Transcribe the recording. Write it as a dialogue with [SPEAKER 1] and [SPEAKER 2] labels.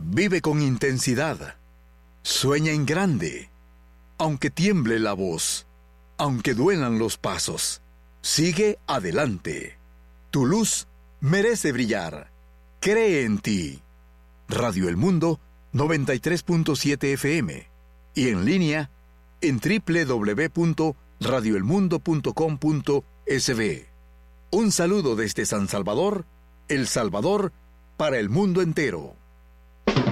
[SPEAKER 1] Vive con intensidad. Sueña en grande. Aunque tiemble la voz, aunque duelan los pasos, sigue adelante. Tu luz merece brillar. Cree en ti. Radio El Mundo 93.7 FM y en línea en www.radioelmundo.com.sb. Un saludo desde San Salvador, El Salvador, para el mundo entero.